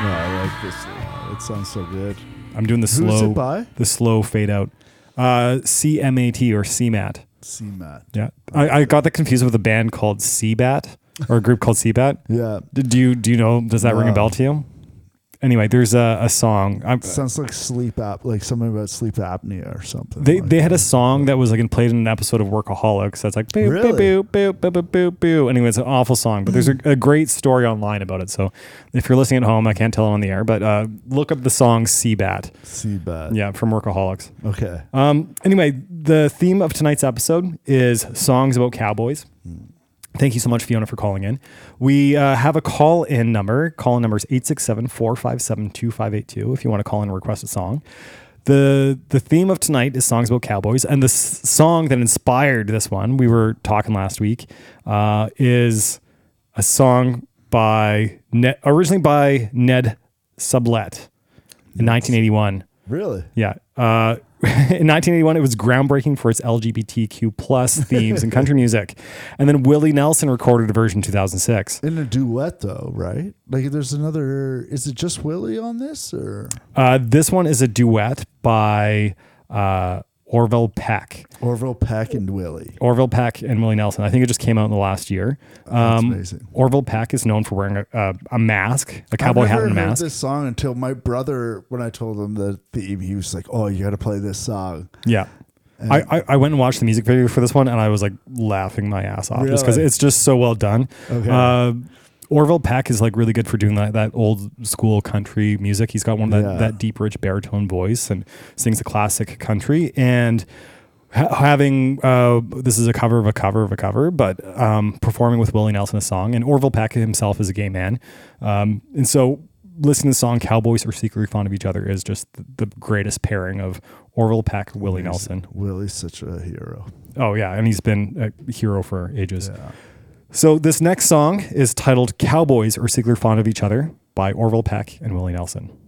No, I like this. It sounds so good. I'm doing the Who's it by? slow fade out. CMAT or CMAT. CMAT. Yeah. I got that confused with a band called Seabat or a group called Seabat. Yeah. Do you know, does that ring a bell to you? Anyway, there's a song. Sounds like like something about sleep apnea or something. They had a song that was like played in an episode of Workaholics. That's like boo, Really? boo, boo, boo, boo, boo, boo. Anyway, it's an awful song, but there's a great story online about it. So if you're listening at home, I can't tell it on the air, but look up the song Seabat. Seabat. Yeah, from Workaholics. Okay. Anyway, the theme of tonight's episode is songs about cowboys. Thank you so much, Fiona, for calling in. We have a call-in number. Call-in number is 867-457-2582 if you want to call in and request a song. The theme of tonight is songs about cowboys, and the song that inspired this one, we were talking last week, is a song originally by Ned Sublette in 1981. Really? Yeah. In 1981, it was groundbreaking for its LGBTQ plus themes in country music. And then Willie Nelson recorded a version in 2006. In a duet, though, right? Like, there's another. Is it just Willie on this, or? This one is a duet by Orville Peck. Orville Peck and Willie. Orville Peck and Willie Nelson. I think it just came out in the last year. That's amazing. Orville Peck is known for wearing a mask, a cowboy hat and a mask. I never heard this song until my brother, when I told him the theme, he was like, "Oh, you got to play this song." Yeah. I went and watched the music video for this one, and I was like laughing my ass off just because it's just so well done. Okay. Orville Peck is like really good for doing that old school country music. He's got one of that deep, rich baritone voice and sings a classic country. And having this is a cover of a cover of a cover, but performing with Willie Nelson a song. And Orville Peck himself is a gay man, and so listening to the song "Cowboys Are Secretly Fond of Each Other" is just the greatest pairing of Orville Peck, Willie Nelson. Willie's such a hero. Oh yeah, and he's been a hero for ages. Yeah. So this next song is titled "Cowboys Are Secretly Fond of Each Other" by Orville Peck and Willie Nelson.